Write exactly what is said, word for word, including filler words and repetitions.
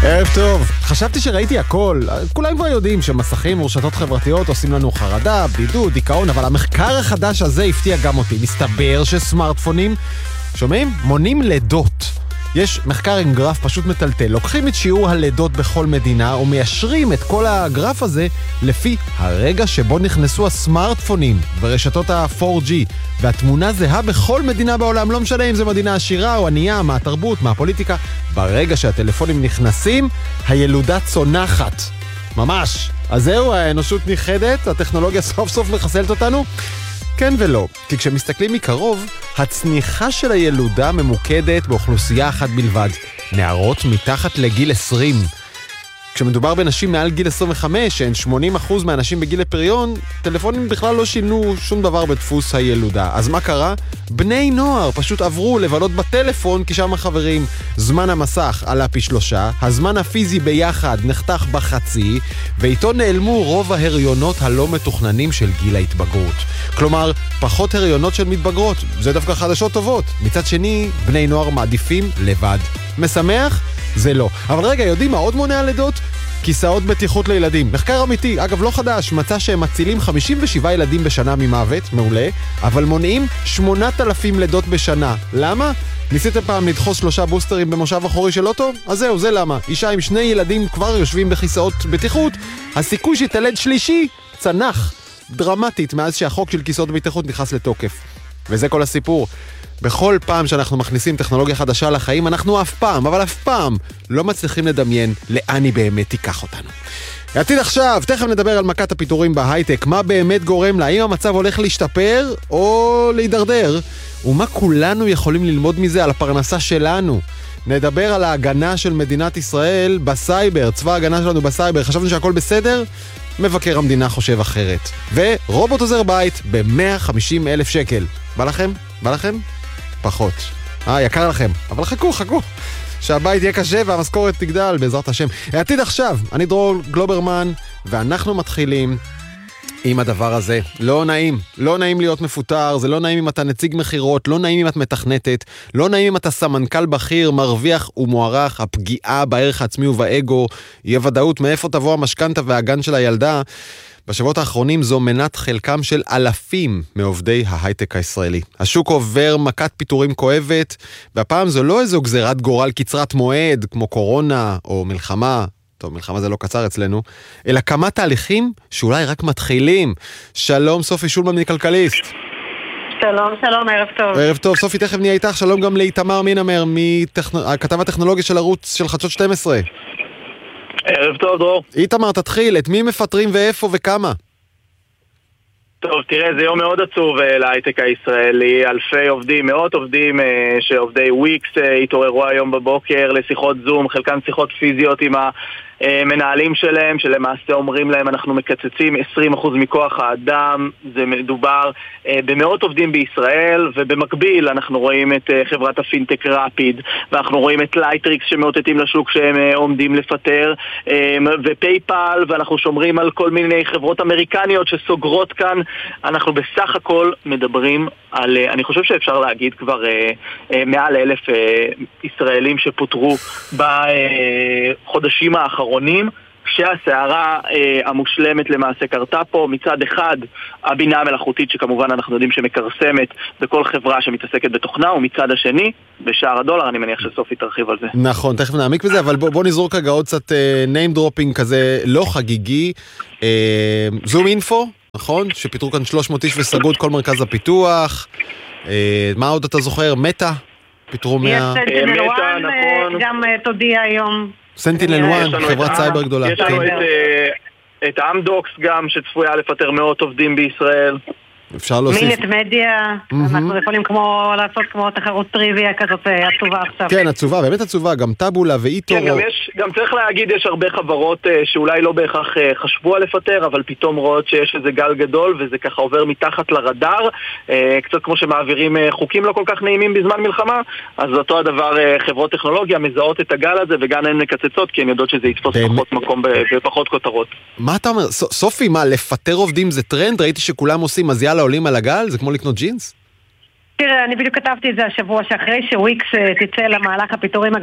ערב טוב. חשבתי שראיתי הכל. כולם כבר יודעים שמסכים ורשתות חברתיות עושים לנו חרדה, בדידות, דיכאון, אבל המחקר החדש הזה הפתיע גם אותי. מסתבר שסמארטפונים, שומעים? מונים לידות. יש מחקר עם גרף פשוט מטלטל. לוקחים את שיעור הלידות בכל מדינה ומיישרים את כל הגרף הזה לפי הרגע שבו נכנסו הסמארטפונים ורשתות ה-פור ג'י. והתמונה זהה בכל מדינה בעולם, לא משנה אם זה מדינה עשירה או ענייה, מה התרבות, מה הפוליטיקה. ברגע שהטלפונים נכנסים, הילודה צונחת. ממש. אז זהו, האנושות ניחדת, הטכנולוגיה סוף סוף מחסלת אותנו. כן ולא, כי כשמסתכלים מקרוב, הצניחה של הילודה ממוקדת באוכלוסייה אחת בלבד, נערות מתחת לגיל עשרים. כשמדובר בנשים מעל גיל עשרים וחמש, שהן שמונים אחוז מהנשים בגיל הפריון, טלפונים בכלל לא שינו שום דבר בדפוס הילודה. אז מה קרה? בני נוער פשוט עברו לבלות בטלפון, כי שם החברים, זמן המסך עלה פי שלושה, הזמן הפיזי ביחד נחתך בחצי, ואיתו נעלמו רוב ההריונות הלא מתוכננים של גיל ההתבגרות. כלומר, פחות הריונות של מתבגרות, זה דווקא חדשות טובות. מצד שני, בני נוער מעדיפים לבד. משמח? זה לא. אבל רגע, יודעים מה עוד מונע לידות? כיסאות בטיחות לילדים. מחקר אמיתי, אגב לא חדש, מצא שהם מצילים חמישים ושבעה ילדים בשנה ממוות, מעולה, אבל מונעים שמונת אלפים לידות בשנה. למה? ניסיתם פעם לדחוס שלושה בוסטרים במושב אחורי של אוטו? אז זהו, זה למה. אישה עם שני ילדים כבר יושבים בכיסאות בטיחות, הסיכוי שתלד שלישי צנח דרמטית מאז שהחוק של כיסאות בטיחות נכנס לתוקף. וזה כל הסיפור. בכל פעם שאנחנו מכניסים טכנולוגיה חדשה לחיים, אנחנו אף פעם, אבל אף פעם, לא מצליחים לדמיין לאן היא באמת תיקח אותנו. עתיד עכשיו, תכף נדבר על מכת הפיטורים בהייטק, מה באמת גורם לה, האם המצב הולך להשתפר או להידרדר, ומה כולנו יכולים ללמוד מזה על הפרנסה שלנו. נדבר על ההגנה של מדינת ישראל בסייבר, צבא ההגנה שלנו בסייבר, חשבנו שהכל בסדר? מבקר המדינה חושב אחרת. ורובוט עוזר בית ב-מאה וחמישים אלף שקל. בא לכם? בא לכם? פחות. אה, יקר לכם. אבל חכו, חכו. שהבית יהיה קשה והמשכורת תגדל, בעזרת השם. העתיד עכשיו, אני דרור גלוברמן, ואנחנו מתחילים עם הדבר הזה. לא נעים. לא נעים להיות מפוטר, זה לא נעים אם אתה נציג מחירות, לא נעים אם את מתכנתת, לא נעים אם אתה סמנכ"ל בכיר, מרוויח ומוערך, הפגיעה בערך העצמי ובאגו, יהיה ודאות מאיפה תבוא המשכנתה והגן של הילדה. בשבועות האחרונים זו מנת חלקם של אלפים מעובדי ההייטק הישראלי. השוק עובר מכת פיטורים כואבת, והפעם זו לא איזו גזירת גורל קצרת מועד, כמו קורונה או מלחמה, טוב, מלחמה זה לא קצר אצלנו, אלא כמה תהליכים שאולי רק מתחילים. שלום, סופי שולמן מכלכליסט. שלום, שלום, ערב טוב. ערב טוב, סופי, תכף נהיה איתך. שלום גם לאיתמר מינמר, מכתב הטכנולוגיה של ערוץ של חדשות שתים עשרה. ערב טוב, דרור. איתמר, תתחיל, את מי מפטרים ואיפה וכמה? טוב, תראה, זה יום מאוד עצוב להייטק הישראלי, אלפי עובדים, מאות עובדים שעובדי וויקס התעוררו היום בבוקר לשיחות זום, חלקן שיחות פיזיות עם המנהלים שלהם, שלמעשה אומרים להם אנחנו מקצצים עשרים אחוז מכוח האדם. זה מדובר במאות עובדים בישראל, ובמקביל אנחנו רואים את חברת הפינטק רפיד, ואנחנו רואים את לייטריקס שמאותתים לשוק שהם עומדים לפטר, ופייפל, ואנחנו שומרים על כל מיני חברות אמריקניות שסוגרות כאן. אנחנו בסך הכל מדברים על, אני חושב שאפשר להגיד כבר מעל אלף ישראלים שפוטרו בחודשים האחרונים, כשהסערה אה, המושלמת למעשה קרתה פה. מצד אחד הבינה המלאכותית שכמובן אנחנו יודעים שמקרסמת בכל חברה שמתעסקת בתוכנה, ומצד השני בשער הדולר. אני מניח שסופי תרחיב על זה. נכון, תכף נעמיק בזה, אבל בוא, בוא נזרוק רגע עוד קצת אה, name dropping כזה לא חגיגי. אה, זום אינפו, נכון? שפיתרו כאן שלוש מאות איש וסגרו את כל מרכז הפיתוח. אה, מה עוד אתה זוכר? מטה? פיתרו מה... יש סנטינל וואן, גם תודיע היום. סנטינל וואן, חברת סייבר גדולה. יש לנו את אמדוקס גם, שצפויה לפטר מאות עובדים בישראל. אפשר להוסיף. מינט מדיה, אנחנו יכולים כמו לעשות כמו תחרות טריוויה כזאת עצובה עכשיו. כן, עצובה, באמת עצובה, גם טאבולה ואיטורו. כן, גם יש, גם צריך להגיד, יש הרבה חברות שאולי לא בהכרח חשבו על לפטר, אבל פתאום רואות שיש איזה גל גדול, וזה ככה עובר מתחת לרדאר, קצת כמו שמעבירים חוקים לא כל כך נעימים בזמן מלחמה. אז אותו הדבר, חברות טכנולוגיה מזהות את הגל הזה, וגם הן מקצצות, כי הן יודעות שזה יתפוס פחות מקום ופחות כותרות. מה אתה אומר? סופי, מה, לפטר עובדים זה טרנד? ראיתי שכולם עושים, אז יאללה, עולים על הגל? זה כמו לקנות ג'ינס? תראה, אני בדיוק כתבתי את זה השבוע, שאחרי שוויקס תצא למהלך הפיטורים